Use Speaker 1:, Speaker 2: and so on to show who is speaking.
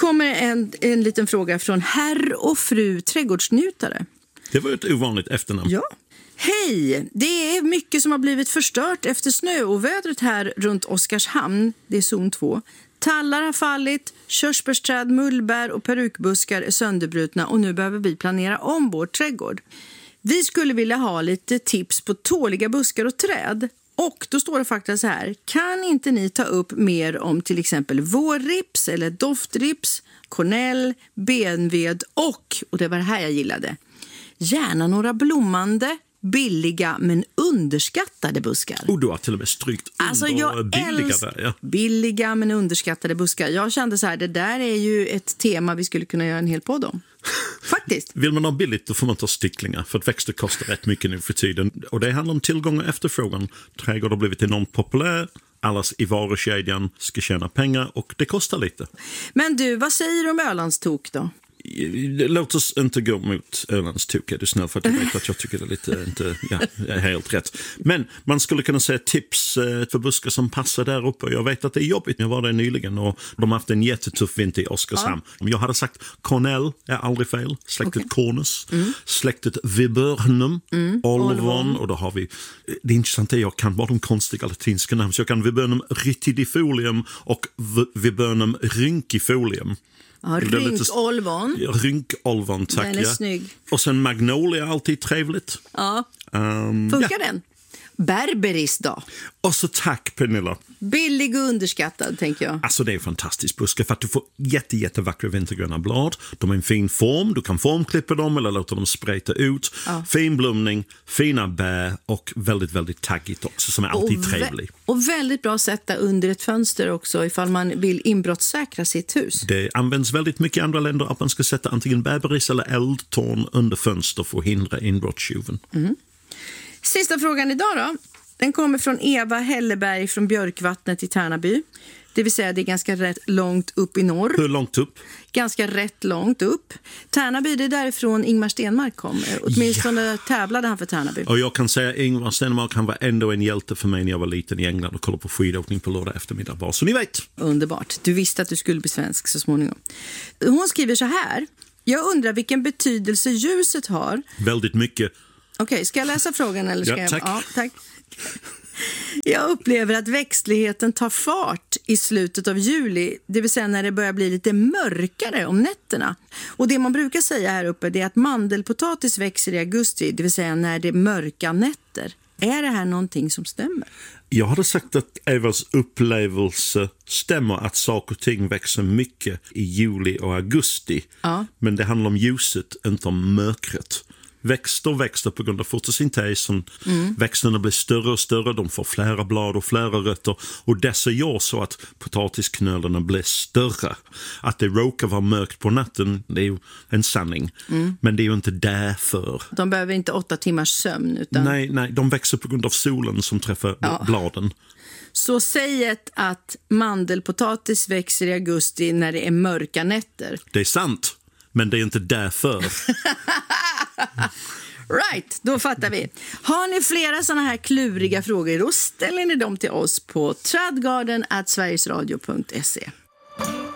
Speaker 1: kommer en liten fråga från herr och fru trädgårdsnjutare.
Speaker 2: Det var ett ovanligt efternamn.
Speaker 1: Ja. Hej! Det är mycket som har blivit förstört efter snöovädret här runt Oskarshamn. Det är zon 2. Tallar har fallit, körsbärsträd, mullbär och perukbuskar är sönderbrutna och nu behöver vi planera om vår trädgård. Vi skulle vilja ha lite tips på tåliga buskar och träd. Och då står det faktiskt så här: kan inte ni ta upp mer om till exempel vårrips eller doftrips, kornell, benved och det var det här jag gillade, gärna några blommande, billiga men underskattade buskar.
Speaker 2: Och du har till och med strykt
Speaker 1: alltså
Speaker 2: jag billiga där, ja.
Speaker 1: Billiga men underskattade buskar. Jag kände så här, det där är ju ett tema vi skulle kunna göra en hel podd om. Faktiskt.
Speaker 2: Vill man ha billigt då får man ta sticklingar, för att växter kostar rätt mycket nu för tiden. Och det handlar om tillgång och efterfrågan. Trädgård har blivit enormt populär. Allas i varukedjan ska tjäna pengar och det kostar lite.
Speaker 1: Men du, vad säger du om Ölandstok då?
Speaker 2: Låt oss inte gå mot Ölandstok, är du snäll, för att jag vet att jag tycker det är lite inte helt rätt. Men man skulle kunna säga tips för buskar som passar där uppe. Jag vet att det är jobbigt. Jag var där nyligen och de har haft en jättetuff vinter i Oskarshamn. Ja. Jag hade sagt kornell är aldrig fel. Släktet Cornus. Släktet Viburnum. Olivon. Och då har vi, det är intressant att jag kan bara de konstiga latinska namn. Så jag kan Viburnum ritidifolium och Viburnum rynkifolium.
Speaker 1: Ja, rynkolvon.
Speaker 2: Rynkolvon, tack.
Speaker 1: Den är snygg.
Speaker 2: Och sen magnolia, alltid trevligt.
Speaker 1: Ja. Funkar den? Berberis då?
Speaker 2: Och så tack, Pernilla.
Speaker 1: Billig och underskattad, tänker jag.
Speaker 2: Alltså det är en fantastisk buske för att du får jättevackra vintergröna blad. De är en fin form, du kan formklippa dem eller låta dem spreta ut. Ja. Fin blomning, fina bär och väldigt taggigt också, som är alltid trevlig.
Speaker 1: Och väldigt bra att sätta under ett fönster också ifall man vill inbrottssäkra sitt hus.
Speaker 2: Det används väldigt mycket i andra länder att man ska sätta antingen berberis eller eldtorn under fönster för att hindra inbrottstjuven.
Speaker 1: Sista frågan idag då. Den kommer från Eva Helleberg från Björkvattnet i Tärnaby. Det vill säga det är ganska rätt långt upp i norr.
Speaker 2: Hur långt upp?
Speaker 1: Ganska rätt långt upp. Tärnaby, det är därifrån Ingmar Stenmark kom. Åtminstone tävlade han för Tärnaby.
Speaker 2: Och jag kan säga Ingmar Stenmark, han var ändå en hjälte för mig när jag var liten i England och kollade på skidåkning på lördag eftermiddag. Bara så ni vet.
Speaker 1: Underbart. Du visste att du skulle bli svensk så småningom. Hon skriver så här: jag undrar vilken betydelse ljuset har.
Speaker 2: Väldigt mycket.
Speaker 1: Okej, ska jag läsa frågan eller ska
Speaker 2: ja, tack.
Speaker 1: Ja, tack. Jag upplever att växtligheten tar fart i slutet av juli, det vill säga när det börjar bli lite mörkare om nätterna. Och det man brukar säga här uppe, det är att mandelpotatis växer i augusti, det vill säga när det är mörka nätter. Är det här någonting som stämmer?
Speaker 2: Jag hade sagt att Evas upplevelse stämmer, att saker och ting växer mycket i juli och augusti. Ja. Men det handlar om ljuset, inte om mörkret. Växter på grund av fotosyntesen. Växterna blir större och större, de får flera blad och flera rötter. Och dessa gör så att potatisknölarna blir större. Att det råkar vara mörkt på natten, det är ju en sanning. Men det är ju inte därför.
Speaker 1: De behöver inte 8 timmars sömn. Utan...
Speaker 2: Nej, de växer på grund av solen som träffar bladen.
Speaker 1: Så säget att mandelpotatis växer i augusti när det är mörka nätter.
Speaker 2: Det är sant, men det är inte därför.
Speaker 1: Right, då fattar vi. Har ni flera såna här kluriga frågor, då ställer ni dem till oss på tradgarden@sverigesradio.se.